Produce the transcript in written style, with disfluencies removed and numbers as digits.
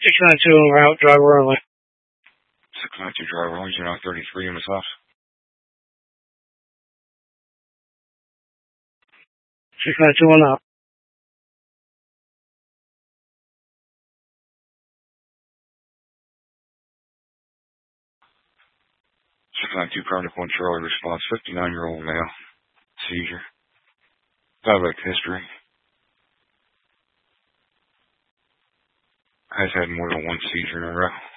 692 en route, driver only. 692 driver only, 033 in the south. 692 on out. 692 Chronic 1 Charlie response, 59-year-old male, seizure. Diabetic history. Has had more than one seizure in a row.